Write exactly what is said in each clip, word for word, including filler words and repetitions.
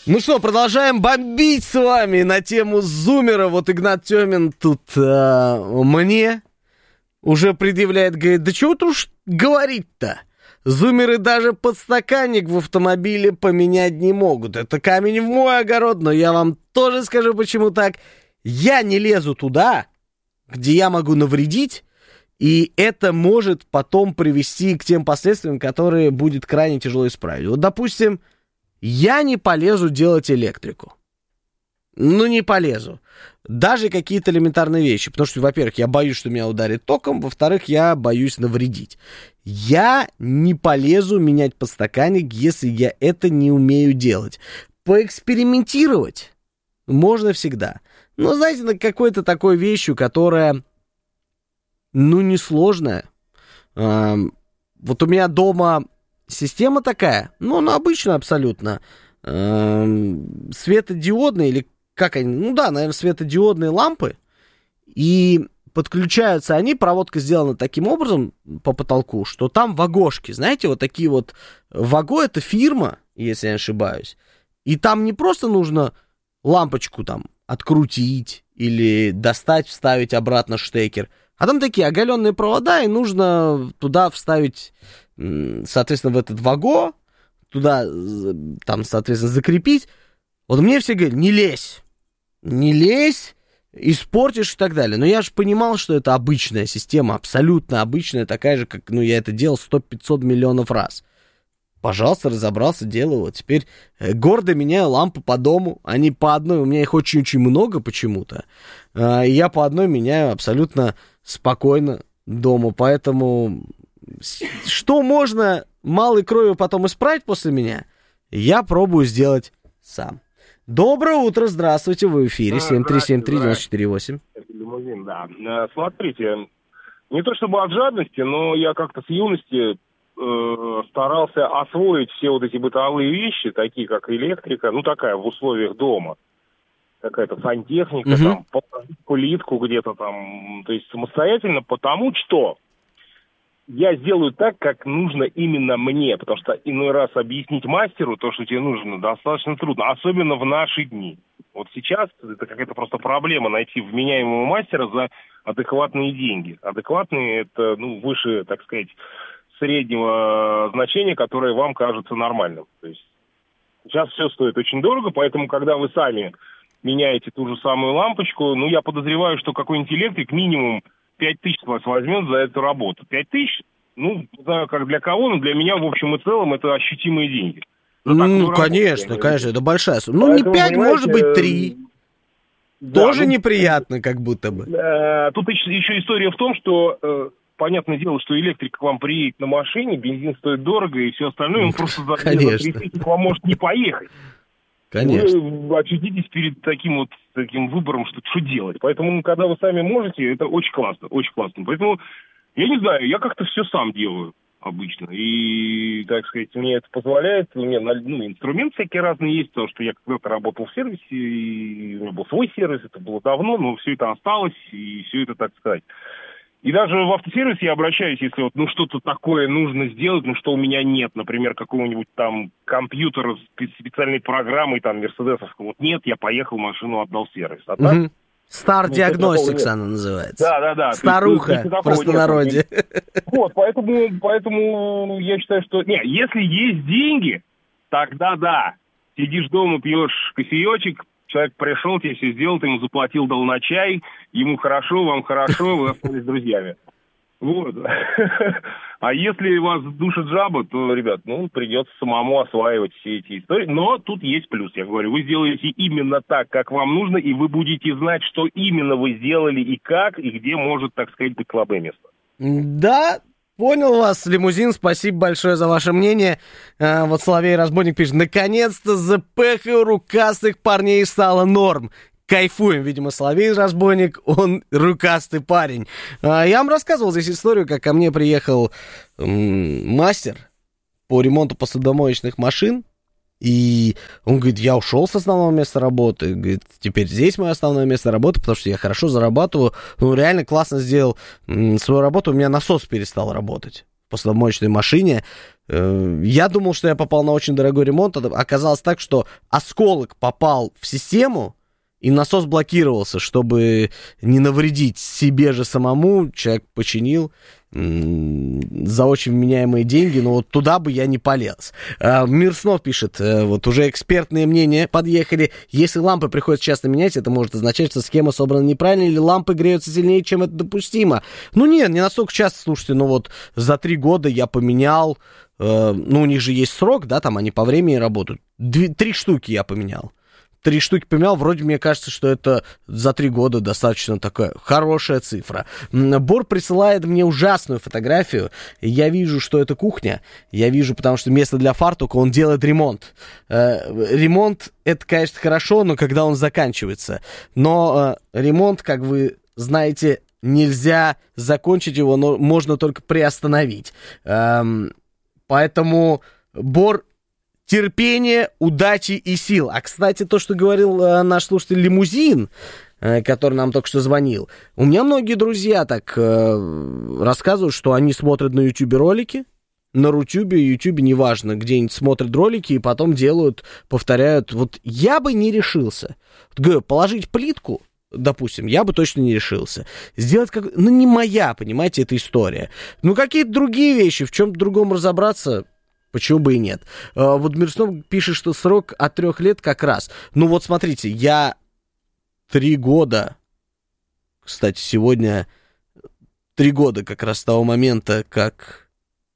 Ну что, продолжаем бомбить с вами на тему зумера. Вот Игнат Тёмин тут а, мне уже предъявляет, говорит, да чего тут уж говорить-то? Зумеры даже подстаканник в автомобиле поменять не могут. Это камень в мой огород, но я вам тоже скажу, почему так. Я не лезу туда, где я могу навредить, и это может потом привести к тем последствиям, которые будет крайне тяжело исправить. Вот, допустим, я не полезу делать электрику. Ну, не полезу. Даже какие-то элементарные вещи. Потому что, во-первых, я боюсь, что меня ударит током. Во-вторых, я боюсь навредить. Я не полезу менять подстаканник, если я это не умею делать. Поэкспериментировать можно всегда. Но, знаете, над какой-то такой вещью, которая, ну, несложная. Вот у меня дома... Система такая, ну, она обычная абсолютно, эм, светодиодные, или как они, ну да, наверное, светодиодные лампы, и подключаются они, проводка сделана таким образом по потолку, что там вагошки, знаете, вот такие вот, Ваго — это фирма, если я не ошибаюсь, и там не просто нужно лампочку там открутить или достать, вставить обратно штекер, а там такие оголенные провода, и нужно туда вставить, соответственно, в этот Ваго, туда, там, соответственно, закрепить. Вот мне все говорят, не лезь, не лезь, испортишь и так далее. Но я же понимал, что это обычная система, абсолютно обычная, такая же, как, ну, я это делал сто-пятьсот миллионов раз. Пожалуйста, разобрался, делаю. Вот теперь гордо меняю лампы по дому, они по одной, у меня их очень-очень много почему-то, и я по одной меняю абсолютно спокойно дома, поэтому что можно малой кровью потом исправить после меня, я пробую сделать сам. Доброе утро, здравствуйте, вы в эфире, семь три семь три девять четыре восемь. Лимузин, да. Смотрите, не то чтобы от жадности, но я как-то с юности э, старался освоить все вот эти бытовые вещи, такие как электрика, ну такая в условиях дома. Какая-то сантехника, угу. там, плитку где-то там, то есть самостоятельно, потому что я сделаю так, как нужно именно мне, потому что иной раз объяснить мастеру то, что тебе нужно, достаточно трудно, особенно в наши дни. Вот сейчас это какая-то просто проблема найти вменяемого мастера за адекватные деньги. Адекватные — это, ну, выше, так сказать, среднего значения, которое вам кажется нормальным. То есть сейчас все стоит очень дорого, поэтому когда вы сами меняете ту же самую лампочку, ну, я подозреваю, что какой-нибудь электрик минимум пять тысяч вас возьмет за эту работу. пять тысяч, ну, не знаю, как для кого, но для меня, в общем и целом, это ощутимые деньги. Ну, так, ну конечно, работает, конечно, это большая сумма. Ну, поэтому, не пять, может быть, три. Да, тоже ну, неприятно, как будто бы. Э, тут еще, еще история в том, что, э, понятное дело, что электрик к вам приедет на машине, бензин стоит дорого и все остальное, он просто за три тысячи к вам может не поехать. Конечно. Вы очутитесь перед таким вот таким выбором, что, что делать. Поэтому, когда вы сами можете, это очень классно, очень классно. Поэтому, я не знаю, я как-то все сам делаю обычно. И, так сказать, мне это позволяет. У меня, ну, инструменты всякие разные есть, потому что я когда-то работал в сервисе, и у меня был свой сервис, это было давно, но все это осталось, и все это, так сказать. И даже в автосервис я обращаюсь, если вот, ну, что-то такое нужно сделать, ну, что у меня нет, например, какого-нибудь там компьютера, специальной программы, там, мерседесовского, вот нет, я поехал, машину отдал в сервис. А так, угу. Star ну, Diagnostics она называется. Да, да, да. Старуха, есть, в простонародье. Вот, поэтому, поэтому я считаю, что... Не, если есть деньги, тогда да. Сидишь дома, пьешь кофеечек, человек пришел, тебе все сделал, ты ему заплатил, дал на чай, ему хорошо, вам хорошо, вы остались друзьями. Вот. А если вас душит жаба, то, ребят, ну, придется самому осваивать все эти истории. Но тут есть плюс, я говорю, вы сделаете именно так, как вам нужно, и вы будете знать, что именно вы сделали и как, и где может, так сказать, быть слабое место. Да, понял вас, Лимузин, спасибо большое за ваше мнение. А, вот Соловей Разбойник пишет, наконец-то за пэхой рукастых парней стало норм. Кайфуем, видимо, Соловей Разбойник, он рукастый парень. А, я вам рассказывал здесь историю, как ко мне приехал м- мастер по ремонту посудомоечных машин, и он говорит, я ушел с основного места работы, говорит, теперь здесь мое основное место работы, потому что я хорошо зарабатываю, ну, реально классно сделал м- свою работу, у меня насос перестал работать. в посудомоечной машине. Я думал, что я попал на очень дорогой ремонт. Оказалось так, что осколок попал в систему, и насос блокировался, чтобы не навредить себе же самому. Человек починил за очень вменяемые деньги, но вот туда бы я не полез. Мир снов пишет, вот уже экспертные мнения подъехали. Если лампы приходится часто менять, это может означать, что схема собрана неправильно, или лампы греются сильнее, чем это допустимо. Ну нет, не настолько часто, слушайте, ну вот за три года я поменял, ну у них же есть срок, да, там они по времени работают. Две, три штуки я поменял. Три штуки поменял, вроде мне кажется, что это за три года достаточно такая хорошая цифра. Бор присылает мне ужасную фотографию. Я вижу, что это кухня. Я вижу, потому что место для фартука, он делает ремонт. Э, ремонт, это, конечно, хорошо, но когда он заканчивается. Но э, ремонт, как вы знаете, нельзя закончить его, но можно только приостановить. Э, поэтому Бор... Терпение, удачи и сил. А, кстати, то, что говорил э, наш слушатель Лимузин, э, который нам только что звонил, у меня многие друзья так э, рассказывают, что они смотрят на Ютубе ролики, на Рутюбе, Ютубе, неважно, где-нибудь смотрят ролики и потом делают, повторяют. Вот я бы не решился. Вот, говорю, положить плитку, допустим, я бы точно не решился. Сделать как... Ну, не моя, понимаете, эта история. Ну, какие-то другие вещи, в чем-то другом разобраться... Почему бы и нет? Вот Мирснов пишет, что срок от трех лет как раз. Ну вот смотрите, я три года, кстати, сегодня три года как раз с того момента, как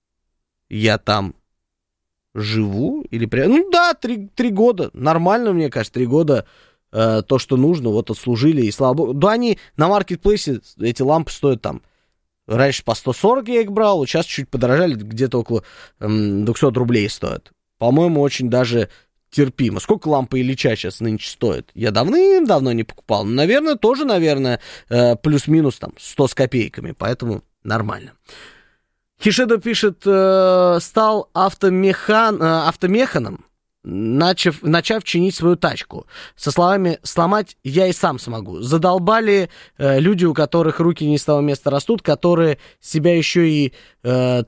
я там живу, или... Ну да, три, три года, нормально, мне кажется, три года э, то, что нужно, вот отслужили, и слава богу. Да они на маркетплейсе, эти лампы стоят там, раньше по сто сорок я их брал, сейчас чуть подорожали, где-то около эм, двести рублей стоят. По-моему, очень даже терпимо. Сколько лампа Ильича сейчас нынче стоит? Я давным-давно не покупал. Ну, наверное, тоже, наверное, э, плюс-минус там сто с копейками, поэтому нормально. Хишедо пишет, э, стал автомехан, э, автомеханом, Начав, начав чинить свою тачку. Со словами «сломать я и сам смогу». Задолбали э, люди, у которых руки не с того места растут, которые себя еще и, э,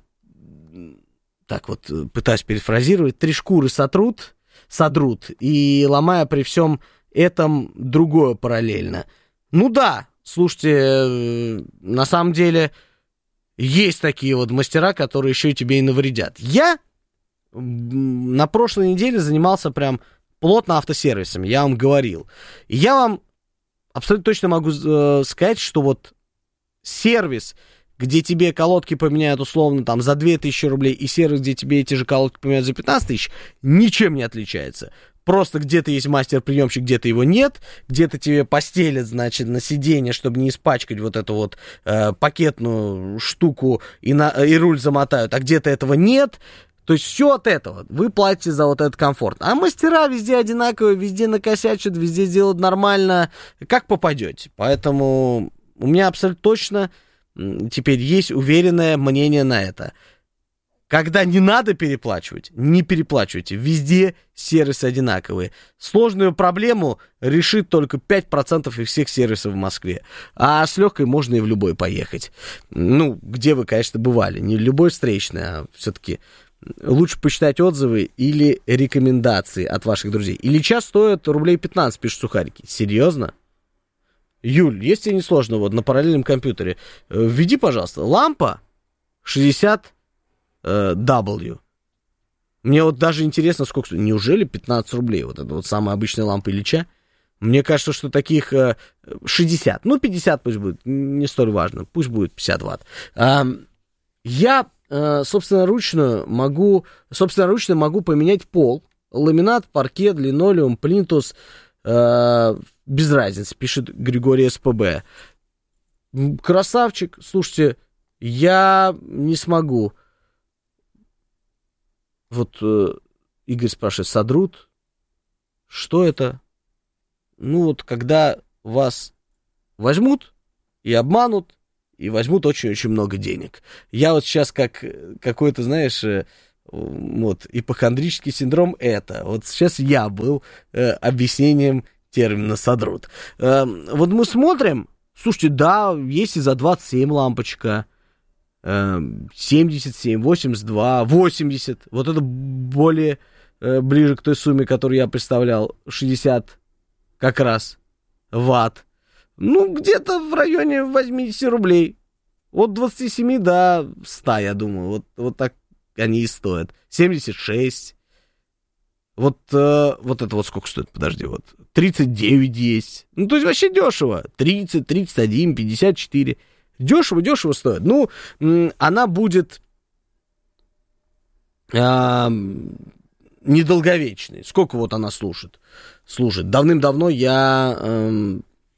так вот, пытаюсь перефразировать, три шкуры сотрут, содрут, и ломая при всем этом другое параллельно. Ну да, слушайте, э, на самом деле есть такие вот мастера, которые еще и тебе и навредят. Я... на прошлой неделе занимался прям плотно автосервисами, я вам говорил. И я вам абсолютно точно могу э, сказать, что вот сервис, где тебе колодки поменяют условно там за две тысячи рублей, и сервис, где тебе эти же колодки поменяют за пятнадцать тысяч, ничем не отличается. Просто где-то есть мастер-приемщик, где-то его нет, где-то тебе постелят, значит, на сиденье, чтобы не испачкать вот эту вот э, пакетную штуку, и, на, и руль замотают, а где-то этого нет. То есть все от этого. Вы платите за вот этот комфорт. А мастера везде одинаковые, везде накосячат, везде сделают нормально, как попадете. Поэтому у меня абсолютно точно теперь есть уверенное мнение на это. Когда не надо переплачивать, не переплачивайте. Везде сервисы одинаковые. Сложную проблему решит только пять процентов из всех сервисов в Москве. А с легкой можно и в любой поехать. Ну, где вы, конечно, бывали. Не любой встречный, а все-таки... Лучше почитать отзывы или рекомендации от ваших друзей. Ильича стоит рублей пятнадцать, пишут сухарики. Серьезно? Юль, если тебе не сложно, вот на параллельном компьютере, введи, пожалуйста, лампа шестьдесят дабл ю. Мне вот даже интересно, сколько... Неужели пятнадцать рублей? Вот это вот самая обычная лампа Ильича. Мне кажется, что таких шестьдесят. Ну, пятьдесят пусть будет. Не столь важно. Пусть будет пятьдесят ватт. Я... собственноручно могу, собственноручно могу поменять пол, ламинат, паркет, линолеум, плинтус, э, без разницы, пишет Григорий СПБ. Красавчик, слушайте, я не смогу. Вот э, Игорь спрашивает, содрут? Что это? Ну вот, когда вас возьмут и обманут, и возьмут очень-очень много денег. Я вот сейчас как какой-то, знаешь, вот, ипохондрический синдром это. Вот сейчас я был э, объяснением термина «содрут». Э, вот мы смотрим, слушайте, да, есть и за двадцать семь лампочка. семьдесят семь, восемьдесят два, восемьдесят. Вот это более ближе к той сумме, которую я представлял. шестьдесят как раз ватт. Ну, где-то в районе восемьдесят рублей. От двадцати семи до ста, я думаю. Вот, вот так они и стоят. семьдесят шесть. Вот, э, вот это вот сколько стоит? Подожди, вот. тридцать девять есть. Ну, то есть вообще дешево. тридцать, тридцать один, пятьдесят четыре. Дешево, дешево стоит. Ну, она будет э, недолговечной. Сколько вот она служит? Служит. Давным-давно я э,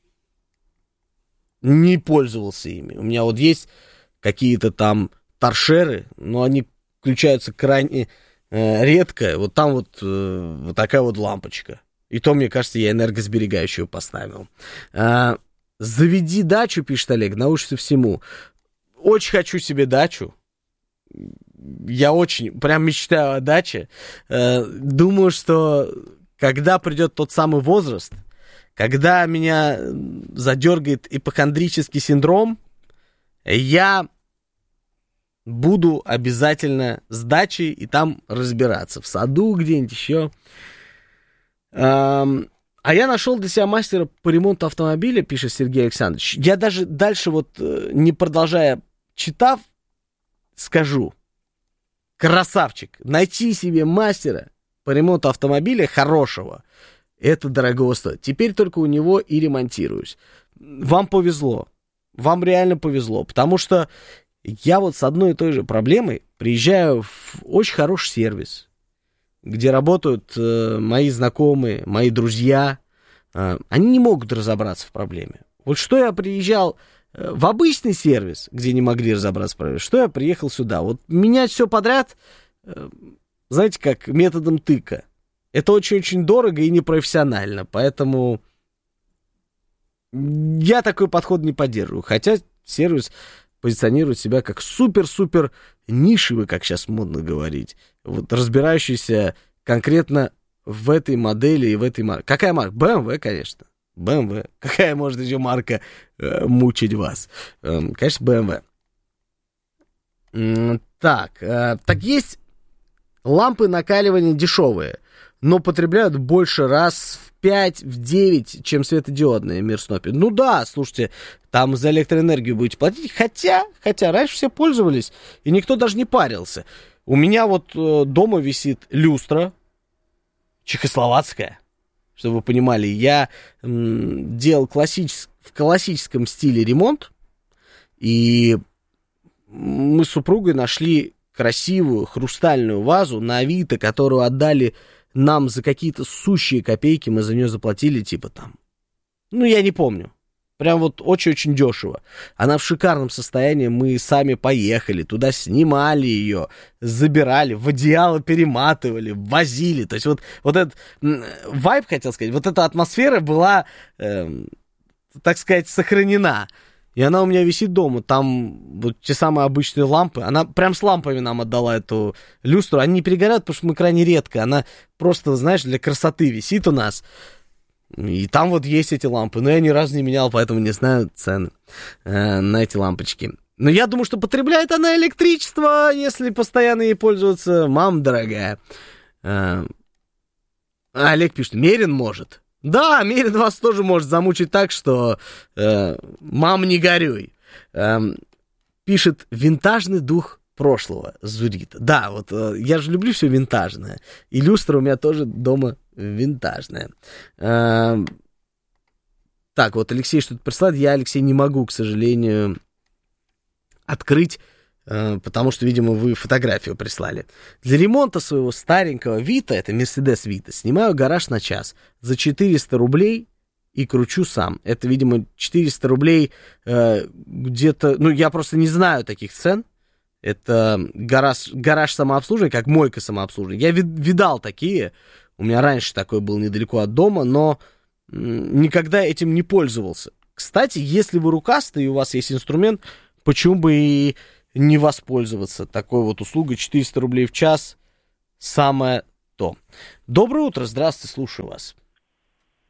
не пользовался ими. У меня вот есть какие-то там торшеры, но они включаются крайне э, редко. Вот там вот, э, вот такая вот лампочка. И то, мне кажется, я энергосберегающую поставил. Э, Заведи дачу, пишет Олег, научишься всему. Очень хочу себе дачу. Я очень, прям мечтаю о даче. Думаю, что когда придет тот самый возраст, когда меня задергает ипохондрический синдром, я буду обязательно с дачей и там разбираться. В саду где-нибудь еще. А я нашел для себя мастера по ремонту автомобиля, пишет Сергей Александрович. Я даже дальше вот, не продолжая читав, скажу. Красавчик. Найти себе мастера по ремонту автомобиля хорошего, это дорого стоит. Теперь только у него и ремонтируюсь. Вам повезло. Вам реально повезло. Потому что я вот с одной и той же проблемой приезжаю в очень хороший сервис, где работают э, мои знакомые, мои друзья, э, они не могут разобраться в проблеме. Вот что я приезжал э, в обычный сервис, где не могли разобраться в проблеме, что я приехал сюда. Вот менять все подряд, э, знаете, как методом тыка. Это очень-очень дорого и непрофессионально, поэтому я такой подход не поддерживаю. Хотя сервис позиционирует себя как супер-супер нишевый, как сейчас модно говорить, вот разбирающийся конкретно в этой модели и в этой марке. Какая марка? бэ эм вэ, конечно. бэ эм вэ. Какая может еще марка э, мучить вас? Э, конечно, бэ эм вэ. М- так, э, так есть лампы накаливания дешевые, но потребляют больше раз в пять, в девять, чем светодиодные Мирснопи. Ну да, слушайте, там за электроэнергию будете платить, хотя, хотя раньше все пользовались, и никто даже не парился. У меня вот э, дома висит люстра чехословацкая, чтобы вы понимали. Я м, делал классичес... в классическом стиле ремонт, и мы с супругой нашли красивую хрустальную вазу на Авито, которую отдали нам за какие-то сущие копейки, мы за нее заплатили, типа там, ну, я не помню. Прям вот очень-очень дешево. Она в шикарном состоянии, мы сами поехали, туда снимали ее, забирали, в одеяло перематывали, возили. То есть вот, вот этот вайб, хотел сказать, вот эта атмосфера была, э, так сказать, сохранена. И она у меня висит дома, там вот те самые обычные лампы, она прям с лампами нам отдала эту люстру, они не перегорят, потому что мы крайне редко, она просто, знаешь, для красоты висит у нас, и там вот есть эти лампы, но я ни разу не менял, поэтому не знаю цены э, на эти лампочки. Но я думаю, что потребляет она электричество, если постоянно ей пользоваться, мам дорогая. Э, Олег пишет, Мерин может. Да, Мерин вас тоже может замучить так, что э, мам, не горюй. Э, пишет, винтажный дух прошлого, Зурита. Да, вот э, я же люблю все винтажное. И люстра у меня тоже дома винтажная. Э, так, вот Алексей что-то прислал. Я, Алексей, не могу, к сожалению, открыть, потому что, видимо, вы фотографию прислали. Для ремонта своего старенького Вита, это Мерседес Вита, снимаю гараж на час за четыреста рублей и кручу сам. Это, видимо, четыреста рублей э, где-то... Ну, я просто не знаю таких цен. Это гараж, гараж самообслуживания, как мойка самообслуживания. Я вид, видал такие. У меня раньше такой был недалеко от дома, но м, никогда этим не пользовался. Кстати, если вы рукастый и у вас есть инструмент, почему бы и не воспользоваться такой вот услугой? Четыреста рублей в час, самое то. Доброе утро, здравствуйте, слушаю вас.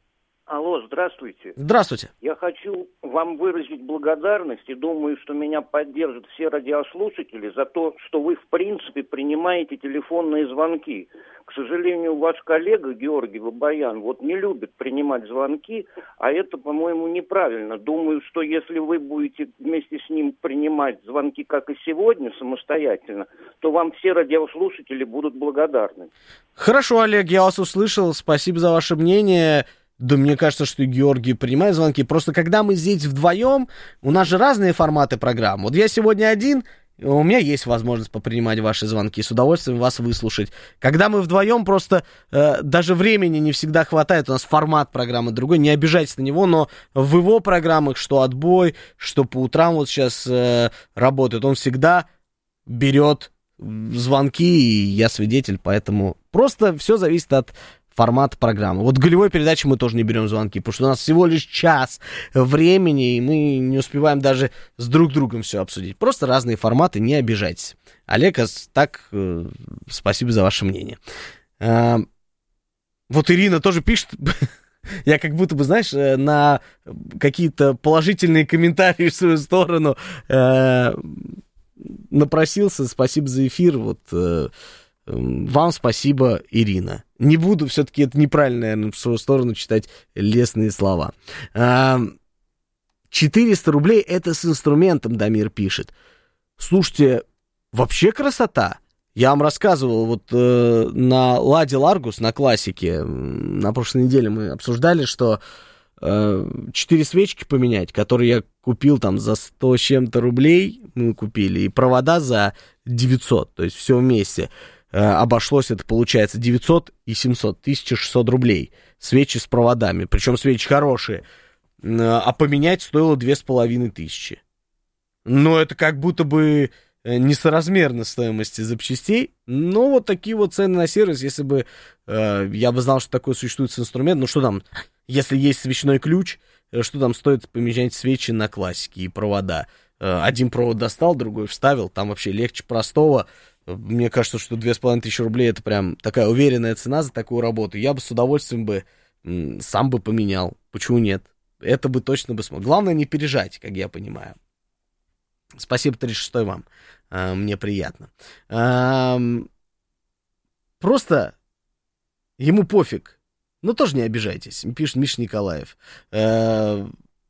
Алло, здравствуйте. Здравствуйте. Я хочу вам выразить благодарность и думаю, что меня поддержат все радиослушатели за то, что вы в принципе принимаете телефонные звонки. К сожалению, ваш коллега Георгий Бабаян вот не любит принимать звонки, а это, по-моему, неправильно. Думаю, что если вы будете вместе с ним принимать звонки, как и сегодня, самостоятельно, то вам все радиослушатели будут благодарны. Хорошо, Олег, я вас услышал. Спасибо за ваше мнение. Да мне кажется, что и Георгий принимает звонки. Просто когда мы здесь вдвоем, у нас же разные форматы программ. Вот я сегодня один, у меня есть возможность попринимать ваши звонки, с удовольствием вас выслушать. Когда мы вдвоем, просто э, даже времени не всегда хватает. У нас формат программы другой, не обижайтесь на него, но в его программах, что отбой, что по утрам вот сейчас э, работает, он всегда берет звонки, и я свидетель, поэтому просто все зависит от формат программы. Вот в голевой передаче мы тоже не берем звонки, потому что у нас всего лишь час времени, и мы не успеваем даже с друг другом все обсудить. Просто разные форматы, не обижайтесь. Олег, так, э, спасибо за ваше мнение. Э, вот Ирина тоже пишет, я как будто бы, знаешь, на какие-то положительные комментарии в свою сторону э, напросился. Спасибо за эфир, вот... Э, вам спасибо, Ирина. Не буду, все-таки это неправильно, наверное, в свою сторону читать лестные слова. четыреста рублей это с инструментом, Дамир пишет. Слушайте, вообще красота. Я вам рассказывал, вот э, на Ладе Ларгус, на классике, на прошлой неделе мы обсуждали, что э, четыре свечки поменять, которые я купил там за сто с чем-то рублей, мы купили, и провода за девятьсот, то есть все вместе. Обошлось это, получается, девятьсот и семьсот, тысяча шестьсот рублей. Свечи с проводами, причем свечи хорошие. А поменять стоило две с половиной тысячи. Но это как будто бы несоразмерно стоимости запчастей. Но вот такие вот цены на сервис, если бы э, я бы знал, что такое существует с инструментом, ну что там, если есть свечной ключ, что там стоит поменять свечи на классике и провода. Э, один провод достал, другой вставил, там вообще легче простого. Мне кажется, что две с половиной тысячи рублей это прям такая уверенная цена за такую работу. Я бы с удовольствием бы м, сам бы поменял. Почему нет? Это бы точно бы смог. Главное не пережать, как я понимаю. Спасибо, тридцать шестой вам. А, мне приятно. А, просто ему пофиг. Ну, тоже не обижайтесь. Пишет Миша Николаев. А,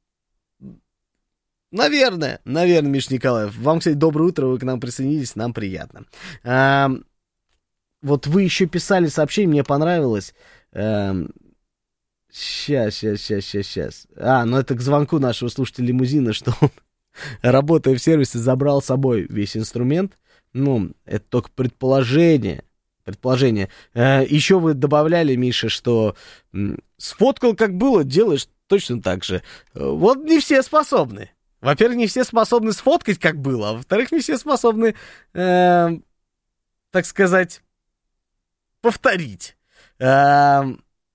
Наверное, наверное, Миш Николаев. Вам, кстати, доброе утро, вы к нам присоединились, нам приятно. А, вот вы еще писали сообщение, мне понравилось. А, сейчас, сейчас, сейчас, сейчас, сейчас. А, ну это к звонку нашего слушателя лимузина, что он, работая в сервисе, забрал с собой весь инструмент. Ну, это только предположение. Предположение. А, еще вы добавляли, Миша, что м, сфоткал, как было, делаешь точно так же. Вот не все способны. Во-первых, не все способны сфоткать, как было, а во-вторых, не все способны, э, так сказать, повторить. Э,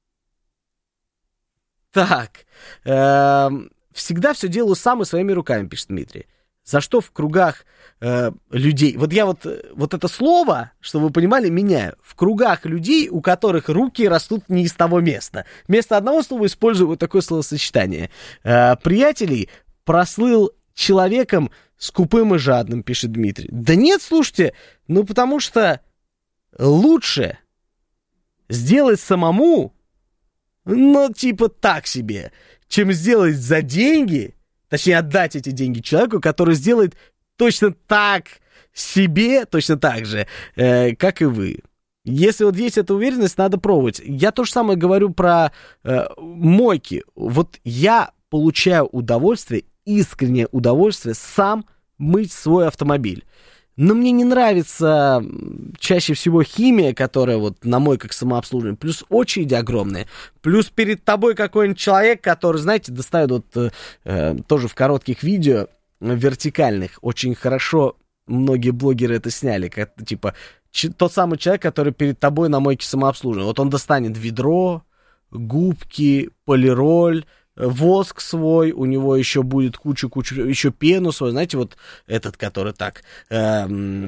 так, э, всегда все делаю сам и своими руками, пишет Дмитрий. За что в кругах э, людей... Вот я вот, вот это слово, чтобы вы понимали, меняю. В кругах людей, у которых руки растут не из того места. Вместо одного слова использую вот такое словосочетание. Э, приятелей... прослыл человеком скупым и жадным, пишет Дмитрий. Да нет, слушайте, ну потому что лучше сделать самому, ну типа так себе, чем сделать за деньги, точнее отдать эти деньги человеку, который сделает точно так себе, точно так же, э, как и вы. Если вот есть эта уверенность, надо пробовать. Я то же самое говорю про э, мойки. Вот я получаю удовольствие, искреннее удовольствие сам мыть свой автомобиль. Но мне не нравится чаще всего химия, которая вот на мойках самообслуживания, плюс очереди огромные, плюс перед тобой какой-нибудь человек, который, знаете, доставит вот э, тоже в коротких видео вертикальных, очень хорошо многие блогеры это сняли, как, типа ч- тот самый человек, который перед тобой на мойке самообслуживания, вот он достанет ведро, губки, полироль, воск свой, у него еще будет куча-куча, еще пену свою, знаете, вот этот, который так, э,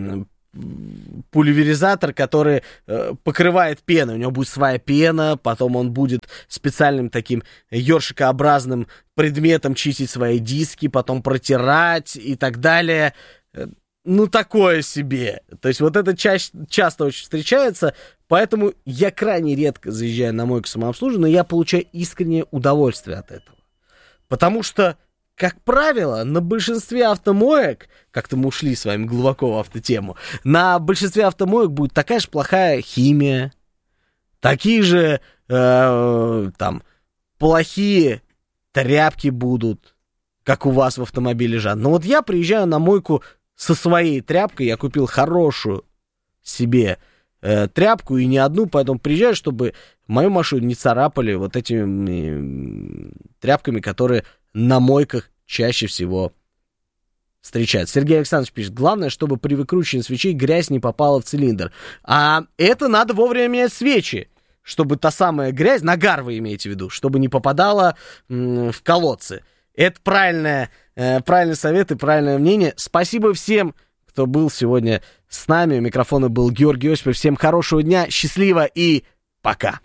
пульверизатор, который э, покрывает пену. У него будет своя пена, потом он будет специальным таким ёршикообразным предметом чистить свои диски, потом протирать и так далее. Ну, такое себе. То есть вот это ча- часто очень встречается, поэтому я крайне редко заезжаю на мойку самообслуживания, но я получаю искреннее удовольствие от этого. Потому что, как правило, на большинстве автомоек, как-то мы ушли с вами глубоко в автотему, на большинстве автомоек будет такая же плохая химия, такие же э, там плохие тряпки будут, как у вас в автомобиле лежат. Но вот я приезжаю на мойку со своей тряпкой, я купил хорошую себе э, тряпку и не одну, поэтому приезжаю, чтобы мою машину не царапали вот этими э, тряпками, которые на мойках чаще всего встречаются. Сергей Александрович пишет: главное, чтобы при выкручивании свечей грязь не попала в цилиндр. А это надо вовремя менять свечи, чтобы та самая грязь, нагар вы имеете в виду, чтобы не попадала м- в колодцы. Это правильное, э, правильный совет и правильное мнение. Спасибо всем, кто был сегодня с нами. У микрофона был Георгий Осипов. Всем хорошего дня, счастливо и пока.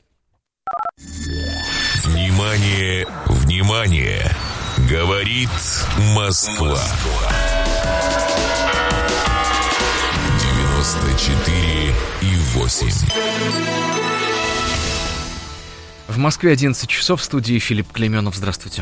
Внимание, внимание! Говорит Москва. девяносто четыре и восемь. В Москве одиннадцать часов, в студии Филипп Клейменов. Здравствуйте.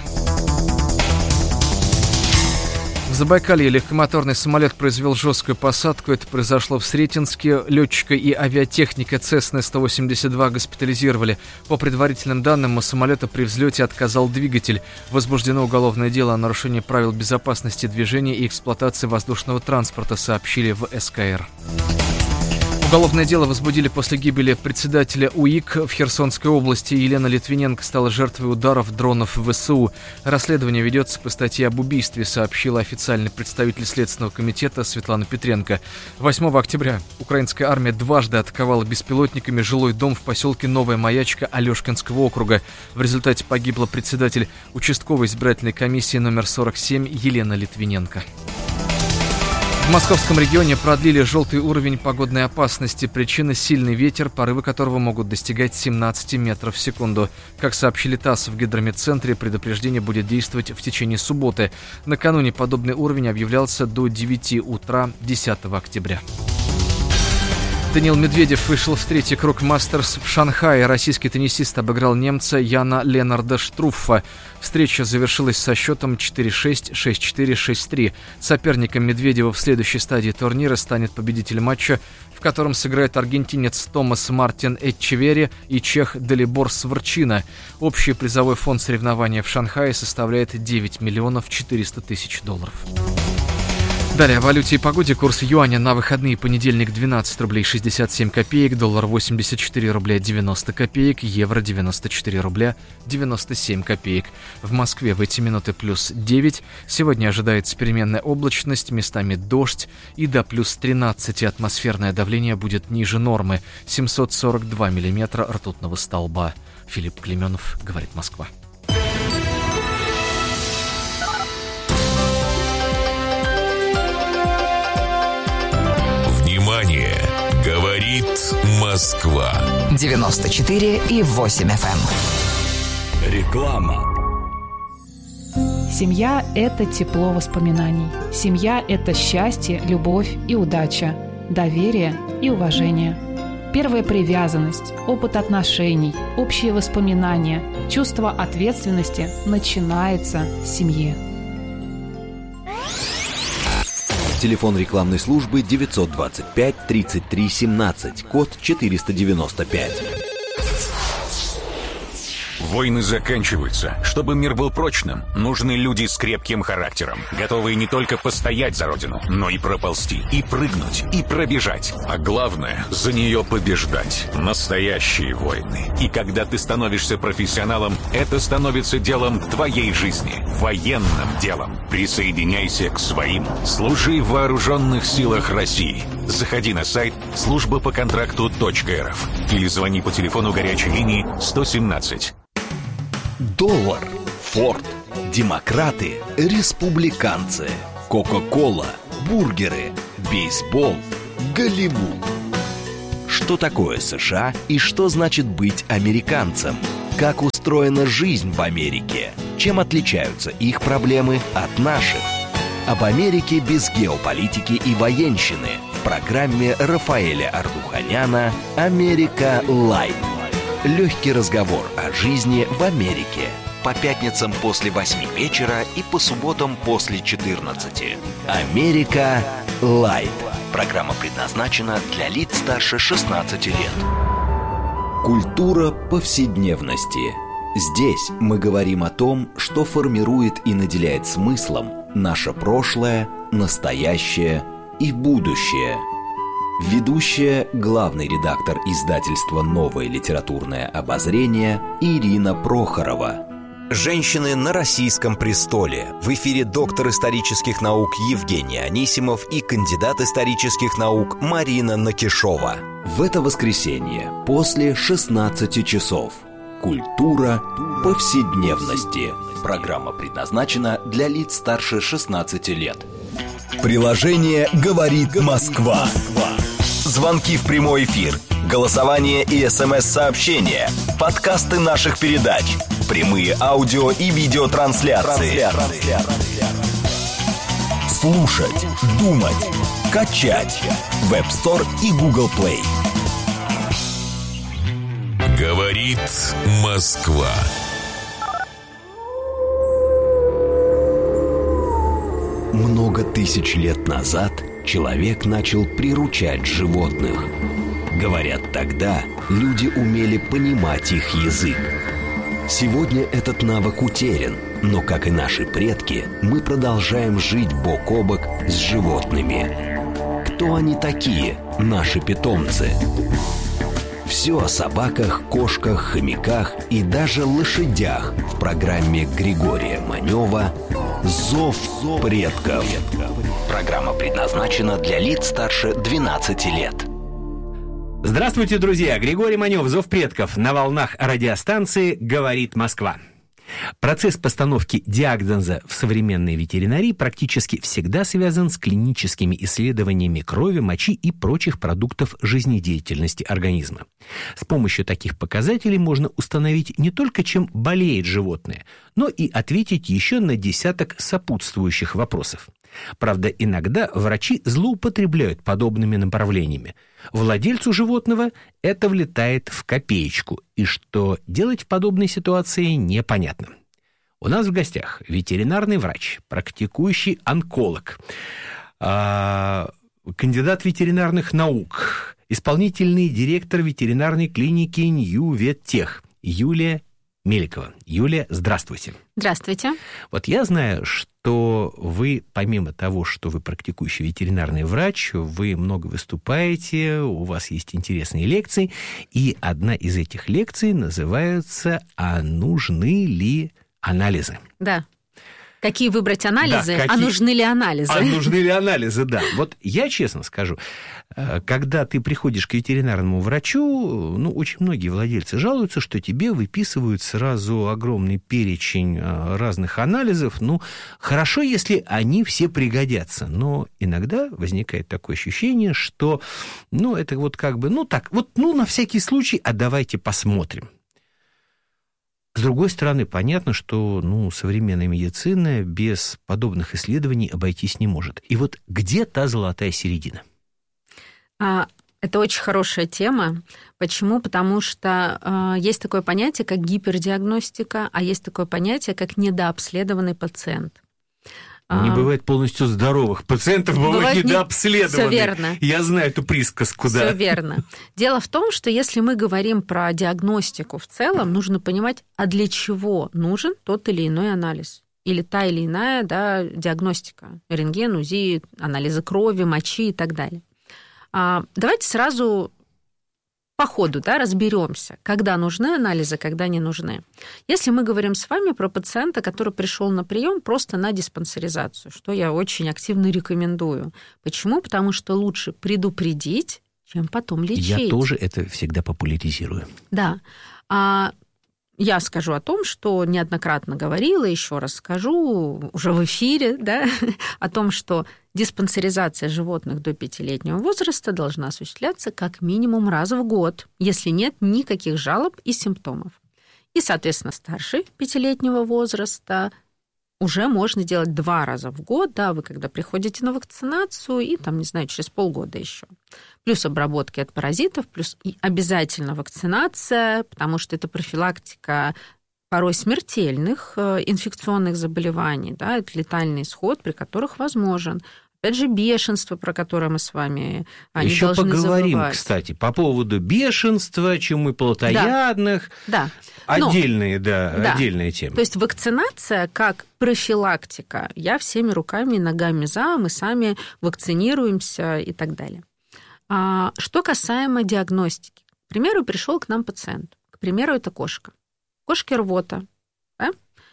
В Забайкалье легкомоторный самолет произвел жесткую посадку. Это произошло в Сретенске. Летчика и авиатехника Цесны сто восемьдесят два госпитализировали. По предварительным данным, у самолета при взлете отказал двигатель. Возбуждено уголовное дело о нарушении правил безопасности движения и эксплуатации воздушного транспорта, сообщили в эс ка эр. Уголовное дело возбудили после гибели председателя УИК в Херсонской области. Елена Литвиненко стала жертвой ударов дронов вэ эс у. Расследование ведется по статье об убийстве, сообщила официальный представитель Следственного комитета Светлана Петренко. восьмого октября украинская армия дважды атаковала беспилотниками жилой дом в поселке Новая Маячка Алешкинского округа. В результате погибла председатель участковой избирательной комиссии номер сорок семь Елена Литвиненко. В московском регионе продлили желтый уровень погодной опасности. Причина — сильный ветер, порывы которого могут достигать семнадцать метров в секунду. Как сообщили ТАСС в гидрометцентре, предупреждение будет действовать в течение субботы. Накануне подобный уровень объявлялся до девяти утра десятого октября. Даниил Медведев вышел в третий круг Мастерс в Шанхае. Российский теннисист обыграл немца Яна Ленарда Штруффа. Встреча завершилась со счетом четыре шесть, шесть четыре, шесть три. Соперником Медведева в следующей стадии турнира станет победитель матча, в котором сыграют аргентинец Томас Мартин Эчеверри и чех Далибор Сварчина. Общий призовой фонд соревнования в Шанхае составляет девять миллионов четыреста тысяч долларов. Далее о валюте и погоде. Курс юаня на выходные: понедельник двенадцать рублей шестьдесят семь копеек, доллар восемьдесят четыре рубля девяносто копеек, евро девяносто четыре рубля девяносто семь копеек. В Москве в эти минуты плюс девять. Сегодня ожидается переменная облачность, местами дождь, и до плюс тринадцати атмосферное давление будет ниже нормы. семьсот сорок два миллиметра ртутного столба. Филипп Клейменов, говорит Москва. Внимание! Говорит Москва. девяносто четыре и восемь эф эм. Реклама. Семья – это тепло воспоминаний. Семья – это счастье, любовь и удача, доверие и уважение. Первая привязанность, опыт отношений, общие воспоминания, чувство ответственности начинается с семьи. Телефон рекламной службы девятьсот двадцать пять тридцать три семнадцать, код четыреста девяносто пять. Войны заканчиваются. Чтобы мир был прочным, нужны люди с крепким характером, готовые не только постоять за родину, но и проползти, и прыгнуть, и пробежать. А главное, за нее побеждать. Настоящие войны. И когда ты становишься профессионалом, это становится делом твоей жизни. Военным делом. Присоединяйся к своим. Служи в вооруженных силах России. Заходи на сайт служба по контракту точка эр эф или звони по телефону горячей линии сто семнадцать. Доллар, Форд, демократы, республиканцы, Кока-Кола, бургеры, бейсбол, Голливуд. Что такое США и что значит быть американцем? Как устроена жизнь в Америке? Чем отличаются их проблемы от наших? Об Америке без геополитики и военщины в программе Рафаэля Ардуханяна «Америка Лайт». Легкий разговор о жизни в Америке. По пятницам после восьми вечера и по субботам после четырнадцати. «Америка Лайт». Программа предназначена для лиц старше шестнадцати лет. Культура повседневности. Здесь мы говорим о том, что формирует и наделяет смыслом наше прошлое, настоящее и будущее. Ведущая, главный редактор издательства «Новое литературное обозрение» Ирина Прохорова. Женщины на российском престоле. В эфире доктор исторических наук Евгений Анисимов и кандидат исторических наук Марина Накишова. В это воскресенье после шестнадцати часов. Культура повседневности. Программа предназначена для лиц старше шестнадцати лет. Приложение «Говорит Москва». Звонки в прямой эфир, голосование и смс-сообщения, подкасты наших передач, прямые аудио и видеотрансляции. Слушать, думать, качать. Web Store и Google Play. Говорит Москва. Много тысяч лет назад человек начал приручать животных. Говорят, тогда люди умели понимать их язык. Сегодня этот навык утерян, но, как и наши предки, мы продолжаем жить бок о бок с животными. Кто они такие, наши питомцы? Все о собаках, кошках, хомяках и даже лошадях в программе Григория Манева «Зов предков». Программа предназначена для лиц старше двенадцати лет. Здравствуйте, друзья! Григорий Манев, «Зов предков» на волнах радиостанции «Говорит Москва». Процесс постановки диагноза в современной ветеринарии практически всегда связан с клиническими исследованиями крови, мочи и прочих продуктов жизнедеятельности организма. С помощью таких показателей можно установить не только, чем болеет животное, но и ответить еще на десяток сопутствующих вопросов. Правда, иногда врачи злоупотребляют подобными направлениями. Владельцу животного это влетает в копеечку, и что делать в подобной ситуации непонятно. У нас в гостях ветеринарный врач, практикующий онколог, кандидат ветеринарных наук, исполнительный директор ветеринарной клиники Нью Веттех Юлия Меликова. Юлия, здравствуйте. Здравствуйте. Вот я знаю, что вы, помимо того, что вы практикующий ветеринарный врач, вы много выступаете, у вас есть интересные лекции, и одна из этих лекций называется «А нужны ли анализы?» Да. Какие выбрать анализы, да, какие... а нужны ли анализы? А нужны ли анализы, да. Вот я честно скажу, когда ты приходишь к ветеринарному врачу, ну, очень многие владельцы жалуются, что тебе выписывают сразу огромный перечень разных анализов. Ну, хорошо, если они все пригодятся, но иногда возникает такое ощущение, что, ну, это вот как бы, ну, так, вот, ну, на всякий случай, а давайте посмотрим. С другой стороны, понятно, что ну, современная медицина без подобных исследований обойтись не может. И вот где та золотая середина? Это очень хорошая тема. Почему? Потому что э, есть такое понятие, как гипердиагностика, а есть такое понятие, как недообследованный пациент. Не бывает полностью здоровых пациентов, бывает, бывает недообследованных. Все верно. Я знаю эту присказку, да. Все верно. Дело в том, что если мы говорим про диагностику в целом, нужно понимать, а для чего нужен тот или иной анализ. Или та или иная да, диагностика. Рентген, УЗИ, анализы крови, мочи и так далее. А, давайте сразу по ходу да, разберемся, когда нужны анализы, когда не нужны. Если мы говорим с вами про пациента, который пришел на прием просто на диспансеризацию, что я очень активно рекомендую. Почему? Потому что лучше предупредить, чем потом лечить. Я тоже это всегда популяризирую. Да. А я скажу о том, что неоднократно говорила, еще раз скажу, уже в эфире, да, о том, что диспансеризация животных до пятилетнего возраста должна осуществляться как минимум раз в год, если нет никаких жалоб и симптомов. И, соответственно, старше пятилетнего возраста уже можно делать два раза в год, да, вы когда приходите на вакцинацию, и там, не знаю, через полгода еще. Плюс обработки от паразитов, плюс и обязательно вакцинация, потому что это профилактика порой смертельных инфекционных заболеваний, да, это летальный исход, при которых возможен. Опять же, бешенство, про которое мы с вами не Еще должны поговорим, забывать. Кстати, по поводу бешенства, чумы плотоядных. Да. Отдельные, Но, да, да, отдельная тема. То есть вакцинация как профилактика. Я всеми руками и ногами за, мы сами вакцинируемся и так далее. А, что касаемо диагностики. К примеру, пришел к нам пациент. К примеру, это кошка. Кошке рвота. Да?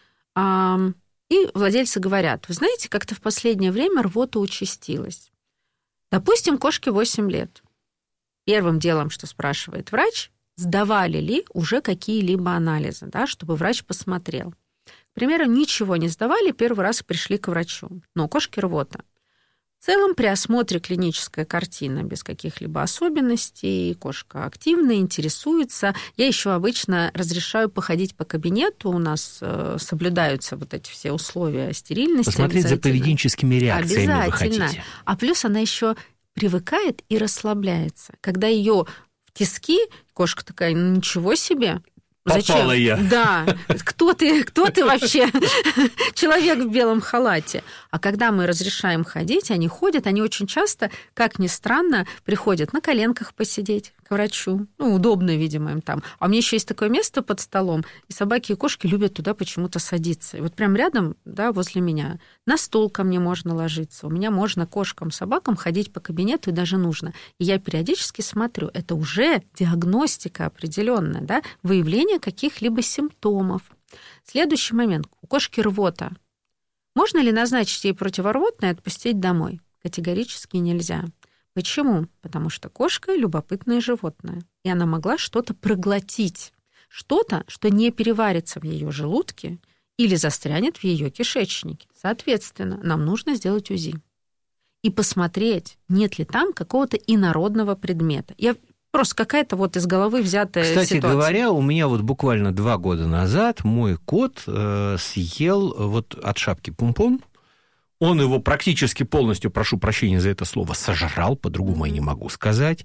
А, и владельцы говорят, вы знаете, как-то в последнее время рвота участилась. Допустим, кошке восемь лет. Первым делом, что спрашивает врач, сдавали ли уже какие-либо анализы, да, чтобы врач посмотрел. К примеру, ничего не сдавали, первый раз пришли к врачу, но у кошки рвота. В целом, при осмотре клиническая картина без каких-либо особенностей, кошка активна, интересуется. Я еще обычно разрешаю походить по кабинету, у нас э, соблюдаются вот эти все условия стерильности. Посмотреть за поведенческими реакциями вы хотите. А плюс она еще привыкает и расслабляется. Когда ее в тиски, кошка такая, ну ничего себе. Попала Зачем? я. Да. Кто ты, кто ты вообще? Человек в белом халате. А когда мы разрешаем ходить, они ходят, они очень часто, как ни странно, приходят на коленках посидеть к врачу. Ну, удобно, видимо, им там. А у меня еще есть такое место под столом, и собаки и кошки любят туда почему-то садиться. И вот прям рядом, да, возле меня. На стол ко мне можно ложиться. У меня можно кошкам, собакам ходить по кабинету, и даже нужно. И я периодически смотрю, это уже диагностика определенная, да, выявление каких-либо симптомов. Следующий момент. У кошки рвота. Можно ли назначить ей противорвотное и отпустить домой? Категорически нельзя. Почему? Потому что кошка — любопытное животное, и она могла что-то проглотить, что-то, что не переварится в ее желудке или застрянет в ее кишечнике. Соответственно, нам нужно сделать УЗИ и посмотреть, нет ли там какого-то инородного предмета. Я Просто какая-то вот из головы взятая Кстати ситуация. говоря, у меня вот буквально два года назад мой кот э, съел вот от шапки пум-пум. Он его практически полностью, прошу прощения за это слово, сожрал, по-другому я не могу сказать.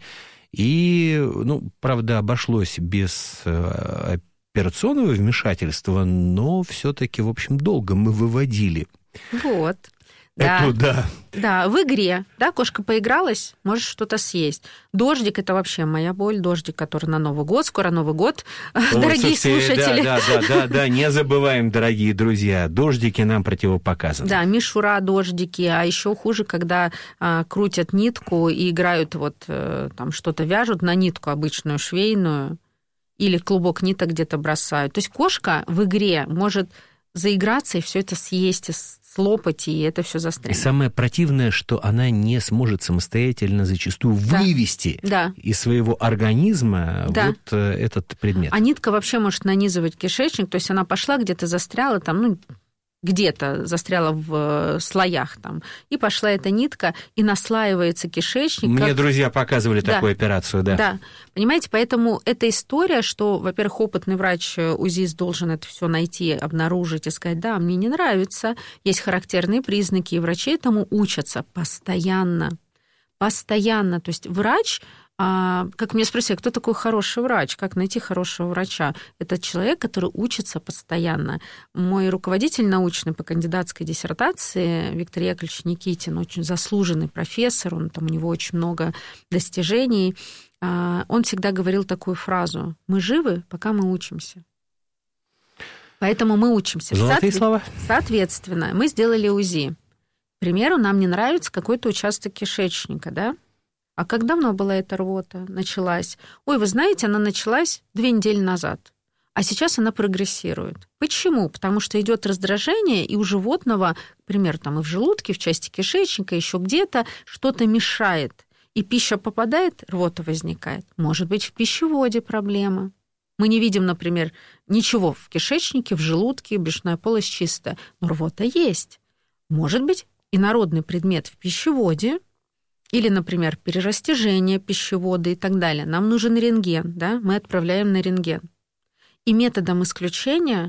И, ну, правда, обошлось без э, операционного вмешательства, но все-таки, в общем, долго мы выводили. Вот. Это, да. да. Да, в игре, да, кошка поигралась, может что-то съесть. Дождик — это вообще моя боль, дождик, который на Новый год, скоро Новый год, Ой, дорогие слушайте, слушатели. Да, да, да, да, да, не забываем, дорогие друзья, дождики нам противопоказаны. Да, мишура, дождики, а еще хуже, когда а, крутят нитку и играют, вот а, там что-то вяжут на нитку обычную швейную, или клубок ниток где-то бросают. То есть кошка в игре может заиграться и все это съесть, и слопать, и это все застрянет. И самое противное, что она не сможет самостоятельно зачастую да. вывести да. из своего организма да. вот этот предмет. А нитка вообще может нанизывать кишечник, то есть она пошла, где-то застряла, там, ну, где-то застряла в слоях там, и пошла эта нитка, и наслаивается кишечник. Мне как... друзья показывали да. такую операцию, да. Да, понимаете, поэтому эта история, что, во-первых, опытный врач УЗИст должен это все найти, обнаружить и сказать, да, мне не нравится, есть характерные признаки, и врачи этому учатся постоянно, постоянно, то есть врач... А, как меня спросили, кто такой хороший врач, как найти хорошего врача? Это человек, который учится постоянно. Мой руководитель научный по кандидатской диссертации Виктор Яковлевич Никитин, очень заслуженный профессор, он, там, у него очень много достижений. А, он всегда говорил такую фразу: «Мы живы, пока мы учимся». Поэтому мы учимся. Золотые Соответ... слова. Соответственно, мы сделали УЗИ. К примеру, нам не нравится какой-то участок кишечника, да? А как давно была эта рвота? Началась? Ой, вы знаете, она началась две недели назад, а сейчас она прогрессирует. Почему? Потому что идет раздражение, и у животного, например, там и в желудке, в части кишечника, еще где-то что-то мешает. И пища попадает, рвота возникает. Может быть, в пищеводе проблема. Мы не видим, например, ничего в кишечнике, в желудке, брюшная полость чистая, но рвота есть. Может быть, инородный предмет в пищеводе, или, например, перерастяжение пищевода и так далее. Нам нужен рентген, да? Мы отправляем на рентген. И методом исключения